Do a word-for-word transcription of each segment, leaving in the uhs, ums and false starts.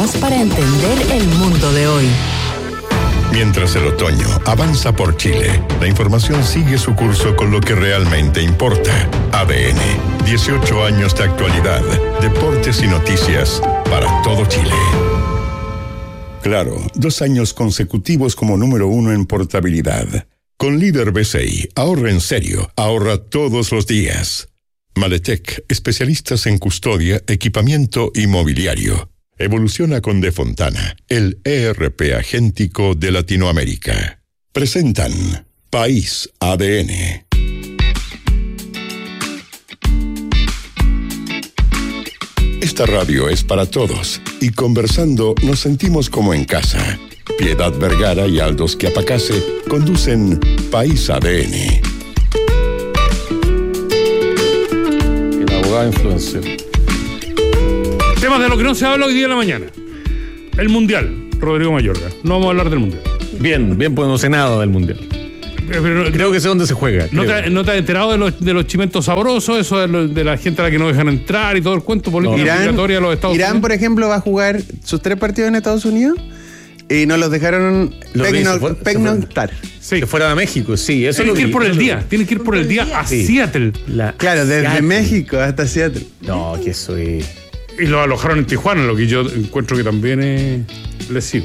acompañamos para entender el mundo de hoy. Mientras el otoño avanza por Chile, la información sigue su curso con lo que realmente importa. A D N, dieciocho años de actualidad, deportes y noticias para todo Chile. Claro, dos años consecutivos como número uno en portabilidad. Con Líder B C I, ahorra en serio, ahorra todos los días. Maletec, especialistas en custodia, equipamiento y mobiliario. Evoluciona con De Fontana, el E R P agéntico de Latinoamérica. Presentan País A D N. Esta radio es para todos y conversando nos sentimos como en casa. Piedad Vergara y Aldos Quiapacase conducen País A D N. El abogado influencer. Temas de lo que no se habla hoy día en la mañana. El Mundial, Rodrigo Mayorga. No vamos a hablar del Mundial. Bien, bien promocionado del Mundial. Pero, creo que sé dónde se juega. ¿No te, ¿No te has enterado de los, de los chimentos sabrosos? Eso de, lo, de la gente a la que no dejan entrar y todo el cuento político Irán, migratoria de los Estados Irán, Unidos. por ejemplo, va a jugar sus tres partidos en Estados Unidos y no los dejaron pernoctar. Sí. Que fuera de México, sí. Eso Tienen lo que ir vi, por el lo día. vi. Tienen que ir por el día a Sí. Seattle. La- Claro, desde Seattle. México hasta Seattle. No, que eso es... Y lo alojaron en Tijuana, lo que yo encuentro que también es lesivo.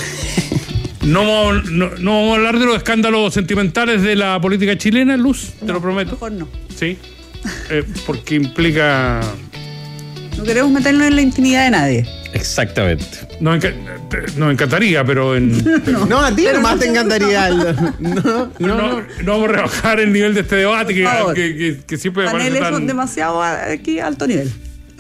No vamos, no, no vamos a hablar de los escándalos sentimentales de la política chilena, Luz, te No, lo prometo. Mejor no. Sí, eh, porque implica... No queremos meternos en la intimidad de nadie. Exactamente. Nos, enca- nos encantaría, pero en... No, No, a ti pero nomás no te se encantaría, Aldo. No, No, no, no, no vamos a rebajar el nivel de este debate que, Por favor. que, que, que siempre me parece paneles son tan... demasiado aquí alto nivel.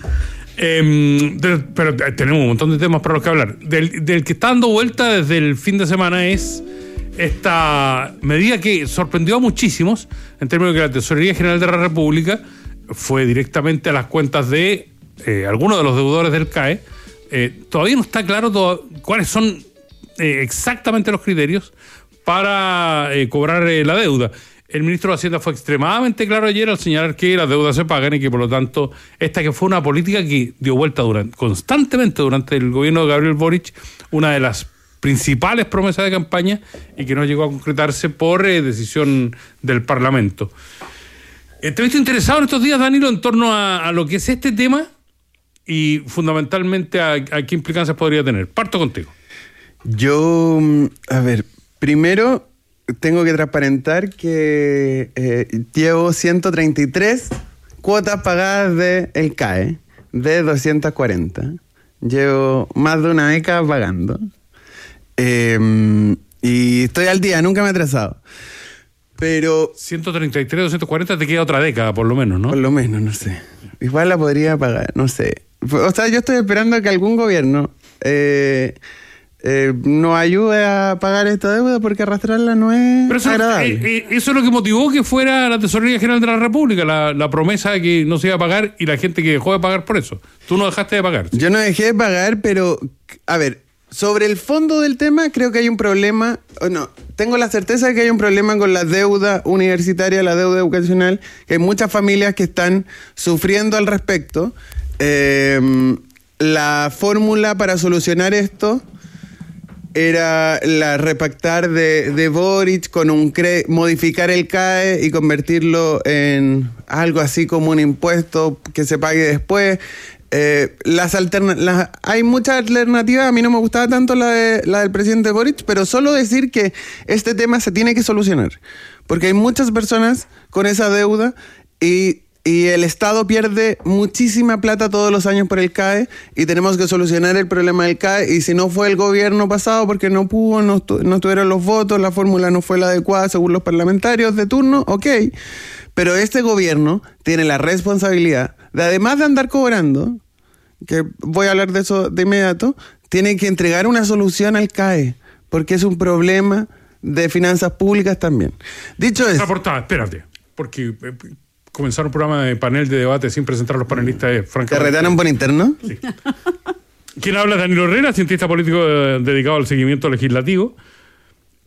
Eh, de- pero tenemos un montón de temas para los que hablar. Del, del que está dando vuelta desde el fin de semana es esta medida que sorprendió a muchísimos en términos de que la Tesorería General de la República fue directamente a las cuentas de eh, algunos de los deudores del C A E. Eh, todavía no está claro todo, cuáles son eh, exactamente los criterios para eh, cobrar eh, la deuda. El ministro de Hacienda fue extremadamente claro ayer al señalar que las deudas se pagan y que por lo tanto esta que fue una política que dio vuelta durante, constantemente durante el gobierno de Gabriel Boric, una de las principales promesas de campaña y que no llegó a concretarse por eh, decisión del Parlamento. Eh, te he visto interesado en estos días, Danilo, en torno a, a lo que es este tema y fundamentalmente a, a qué implicancias podría tener. Parto contigo. Yo, a ver, primero tengo que transparentar que eh, llevo ciento treinta y tres cuotas pagadas del C A E, de doscientas cuarenta. Llevo más de una década pagando. Eh, y estoy al día, nunca me he atrasado. Pero, ciento treinta y tres, doscientos cuarenta, te queda otra década por lo menos, ¿no? por lo menos, no sé. Igual la podría pagar, no sé. O sea, yo estoy esperando que algún gobierno eh, eh, nos ayude a pagar esta deuda porque arrastrarla no es Pero eso, agradable. eh, eh, eso es lo que motivó que fuera la Tesorería General de la República, la, la promesa de que no se iba a pagar y la gente que dejó de pagar por eso. Tú no dejaste de pagar. Yo no dejé de pagar, pero, a ver, sobre el fondo del tema creo que hay un problema, o no, tengo la certeza de que hay un problema con la deuda universitaria, la deuda educacional, que hay muchas familias que están sufriendo al respecto. Eh, la fórmula para solucionar esto era la repactar de, de Boric con un cre- modificar el C A E y convertirlo en algo así como un impuesto que se pague después. Eh, las alterna- las, hay muchas alternativas. A mí no me gustaba tanto la, de, la del presidente Boric, pero solo decir que este tema se tiene que solucionar, porque hay muchas personas con esa deuda y, y el Estado pierde muchísima plata todos los años por el C A E y tenemos que solucionar el problema del C A E. Y si no fue el gobierno pasado porque no pudo, no, estu- no tuvieron los votos, la fórmula no fue la adecuada según los parlamentarios de turno, ok. Pero este gobierno tiene la responsabilidad de, además de andar cobrando, que voy a hablar de eso de inmediato, tiene que entregar una solución al C A E, porque es un problema de finanzas públicas también. Dicho Esa eso, portada, espérate, porque eh, comenzar un programa de panel de debate sin presentar a los panelistas es ¿te francamente... retaron por interno? Sí. ¿Quién habla? Danilo Herrera, cientista político eh, dedicado al seguimiento legislativo.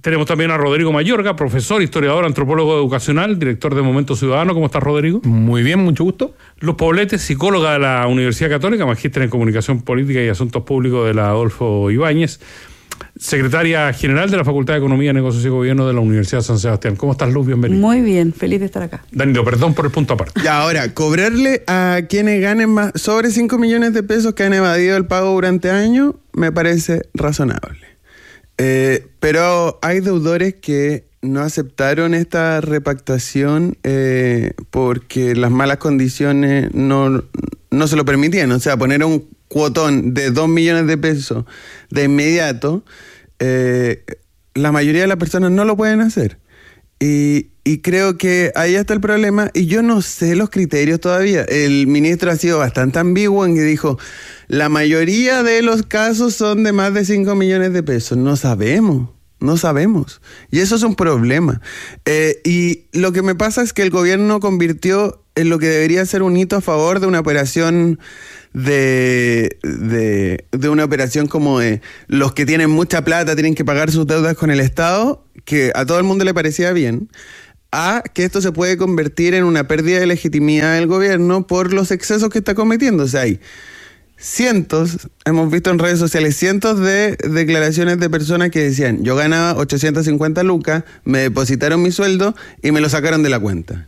Tenemos también a Rodrigo Mayorga, profesor, historiador, antropólogo educacional, director de Momento Ciudadano. ¿Cómo estás, Rodrigo? Muy bien, mucho gusto. Luz Poblete, psicóloga de la Universidad Católica, magíster en Comunicación Política y Asuntos Públicos de la Adolfo Ibáñez, secretaria general de la Facultad de Economía, Negocios y Gobierno de la Universidad de San Sebastián. ¿Cómo estás, Luz? Bienvenido. Muy bien, feliz de estar acá. Danilo, perdón por el punto aparte. Y ahora, cobrarle a quienes ganen más sobre cinco millones de pesos que han evadido el pago durante años me parece razonable. Eh, pero hay deudores que no aceptaron esta repactación eh, porque las malas condiciones no, no se lo permitían. O sea, poner un cuotón de dos millones de pesos de inmediato, eh, la mayoría de las personas no lo pueden hacer. Y, y creo que ahí está el problema, y yo no sé los criterios todavía. El ministro ha sido bastante ambiguo en que dijo, la mayoría de los casos son de más de cinco millones de pesos. No sabemos, no sabemos. Y eso es un problema. Eh, y lo que me pasa es que el gobierno convirtió en lo que debería ser un hito a favor de una operación de, de, de una operación como de los que tienen mucha plata tienen que pagar sus deudas con el Estado, que a todo el mundo le parecía bien, a que esto se puede convertir en una pérdida de legitimidad del gobierno por los excesos que está cometiendo. O sea, hay cientos, hemos visto en redes sociales, cientos de declaraciones de personas que decían, yo ganaba ochocientas cincuenta lucas, me depositaron mi sueldo y me lo sacaron de la cuenta.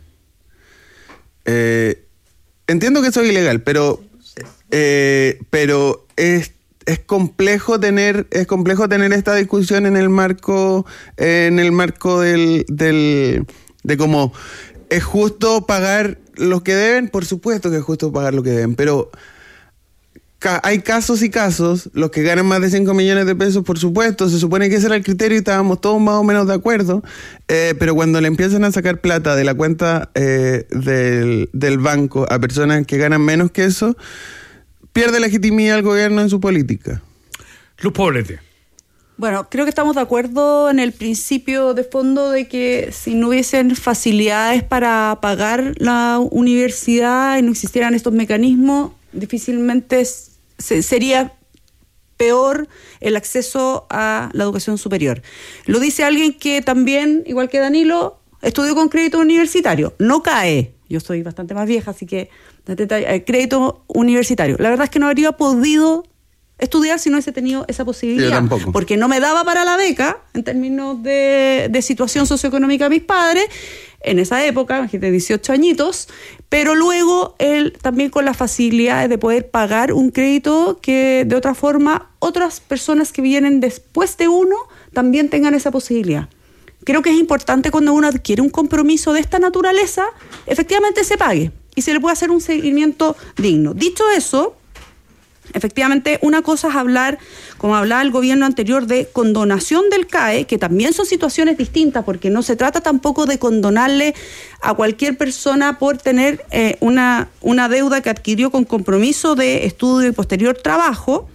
Eh, entiendo que eso es ilegal, pero, eh, pero es Es complejo tener, es complejo tener esta discusión en el marco, eh, en el marco del, del, de cómo es justo pagar los que deben. Por supuesto que es justo pagar lo que deben, pero ca- hay casos y casos. Los que ganan más de cinco millones de pesos, por supuesto, se supone que ese era el criterio y estábamos todos más o menos de acuerdo, eh, pero cuando le empiezan a sacar plata de la cuenta eh, del, del banco a personas que ganan menos que eso, pierde legitimidad el gobierno en su política. Luz Poblete. Bueno, creo que estamos de acuerdo en el principio de fondo de que si no hubiesen facilidades para pagar la universidad y no existieran estos mecanismos, difícilmente se, sería peor el acceso a la educación superior. Lo dice alguien que también, igual que Danilo, estudió con crédito universitario. No cae. Yo soy bastante más vieja, así que crédito universitario. La verdad es que no habría podido estudiar si no hubiese tenido esa posibilidad. Yo tampoco. Porque no me daba para la beca en términos de, de situación socioeconómica de mis padres en esa época, de dieciocho añitos, pero luego él también con las facilidades de poder pagar un crédito que de otra forma otras personas que vienen después de uno también tengan esa posibilidad. Creo que es importante cuando uno adquiere un compromiso de esta naturaleza, efectivamente se pague y se le puede hacer un seguimiento digno. Dicho eso, efectivamente una cosa es hablar, como hablaba el gobierno anterior, de condonación del C A E, que también son situaciones distintas, porque no se trata tampoco de condonarle a cualquier persona por tener eh, una, una deuda que adquirió con compromiso de estudio y posterior trabajo,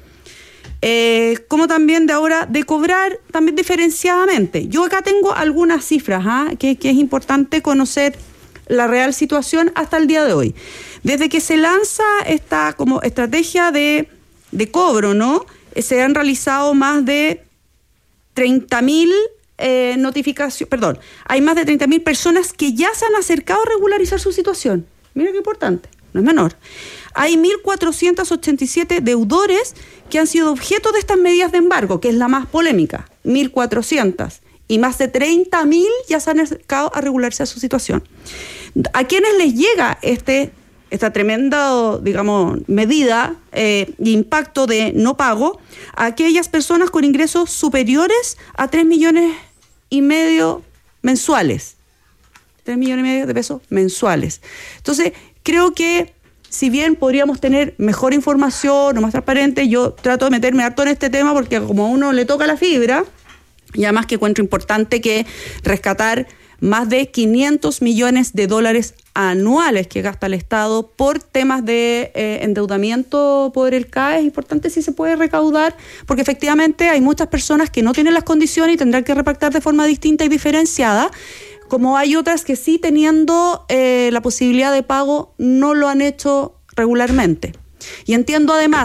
Eh, como también de ahora de cobrar también diferenciadamente. Yo acá tengo algunas cifras ¿eh? que, que es importante conocer la real situación hasta el día de hoy. Desde que se lanza esta como estrategia de, de cobro, ¿no? Eh, se han realizado más de treinta mil eh, notificaciones, perdón, hay más de treinta mil personas que ya se han acercado a regularizar su situación. Mira qué importante, no es menor. Hay mil cuatrocientos ochenta y siete deudores que han sido objeto de estas medidas de embargo, que es la más polémica, mil cuatrocientos, y más de treinta mil ya se han acercado a regularizar su situación. ¿A quiénes les llega este, esta tremenda, digamos, medida e eh, impacto de no pago? A aquellas personas con ingresos superiores a tres millones y medio mensuales. tres millones y medio de pesos mensuales. Entonces, creo que si bien podríamos tener mejor información o más transparente, yo trato de meterme harto en este tema porque como a uno le toca la fibra, y además que encuentro importante que rescatar más de quinientos millones de dólares anuales que gasta el Estado por temas de eh, endeudamiento por el C A E. Es importante si se puede recaudar, porque efectivamente hay muchas personas que no tienen las condiciones y tendrán que repactar de forma distinta y diferenciada, como hay otras que sí, teniendo eh, la posibilidad de pago, no lo han hecho regularmente. Y entiendo además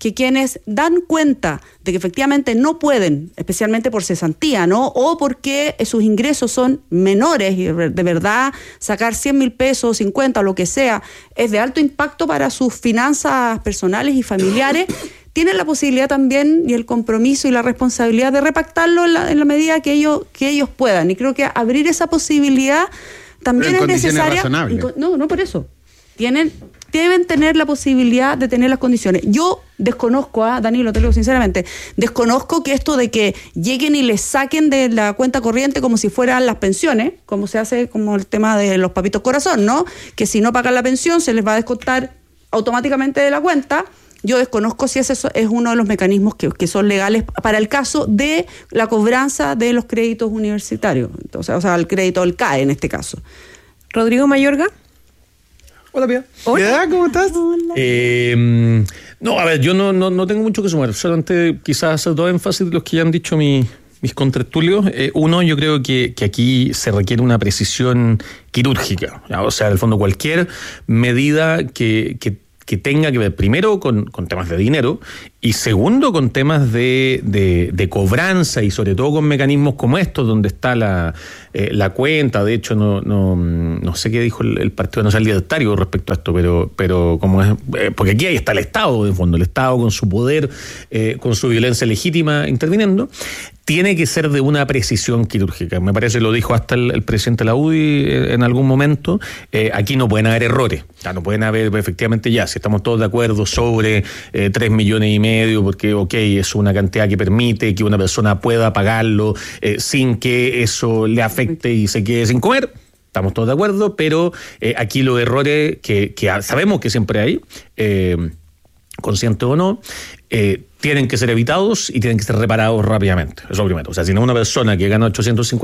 que quienes dan cuenta de que efectivamente no pueden, especialmente por cesantía, ¿no? O porque sus ingresos son menores y de verdad sacar cien mil pesos, cincuenta, lo que sea, es de alto impacto para sus finanzas personales y familiares, tienen la posibilidad también y el compromiso y la responsabilidad de repactarlo en la, en la medida que ellos, que ellos puedan. Y creo que abrir esa posibilidad también es necesaria. No, no por eso. Tienen, deben tener la posibilidad de tener las condiciones. Yo desconozco, a ¿eh? Danilo, te lo digo sinceramente, desconozco que esto de que lleguen y les saquen de la cuenta corriente como si fueran las pensiones, como se hace como el tema de los papitos corazón, ¿no? Que si no pagan la pensión se les va a descontar automáticamente de la cuenta. Yo desconozco si ese es uno de los mecanismos que, que son legales para el caso de la cobranza de los créditos universitarios, Entonces, o sea, el crédito del C A E en este caso. Rodrigo Mayorga. Hola, Pia. Hola, ¿cómo estás? Hola. Eh, no, a ver, yo no, no, no tengo mucho que sumar. Solamente quizás hacer dos énfasis de los que ya han dicho mi, mis contertulios. Eh, uno, yo creo que, que aquí se requiere una precisión quirúrgica. ¿Ya? O sea, en el fondo, cualquier medida que... que que tenga que ver primero con, con temas de dinero y segundo con temas de, de, de cobranza y sobre todo con mecanismos como estos donde está la, eh, la cuenta. De hecho, no, no, no sé qué dijo el, el Partido Nacional Libertario respecto a esto, pero, pero como es, eh, porque aquí ahí está el Estado, en fondo, el Estado con su poder, eh, con su violencia legítima interviniendo. Tiene que ser de una precisión quirúrgica. Me parece, lo dijo hasta el, el presidente de la U D I en algún momento. Eh, aquí no pueden haber errores. Ya, no pueden haber, efectivamente, ya, si estamos todos de acuerdo sobre eh, tres millones y medio, porque, ok, es una cantidad que permite que una persona pueda pagarlo eh, sin que eso le afecte y se quede sin comer. Estamos todos de acuerdo, pero eh, aquí los errores que, que sabemos que siempre hay, eh, consciente o no, eh, tienen que ser evitados y tienen que ser reparados rápidamente. Eso es lo primero. O sea, si no una persona que gana ochocientos cincuenta